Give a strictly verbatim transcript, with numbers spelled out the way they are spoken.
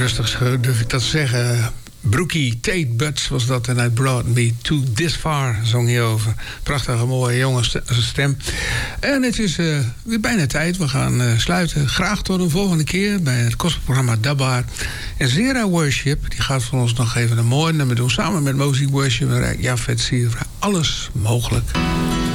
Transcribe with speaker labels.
Speaker 1: rustig durf ik dat te zeggen. Brookie Tate Butts was dat en I Brought Me To This Far zong hij over. Prachtige, mooie jonge stem. En het is uh, weer bijna tijd. We gaan uh, sluiten. Graag tot een volgende keer bij het gospelprogramma Dabar. En Zera Worship, die gaat voor ons nog even een mooi nummer doen. Samen met Mozi Worship en Jafet Sierra. Alles mogelijk.